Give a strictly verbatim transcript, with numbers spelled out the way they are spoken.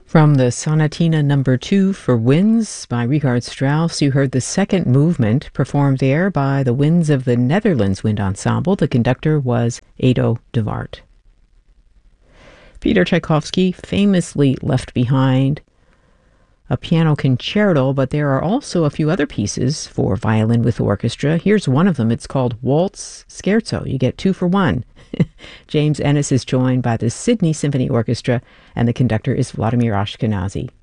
From the Sonatina Number Two for Winds by Richard Strauss, you heard the second movement performed there by the Winds of the Netherlands Wind Ensemble. The conductor was Edo de Waart. Peter Tchaikovsky famously left behind a piano concerto, but there are also a few other pieces for violin with orchestra. Here's one of them. It's called Waltz Scherzo. You get two for one. James Ennis is joined by the Sydney Symphony Orchestra, and the conductor is Vladimir Ashkenazy.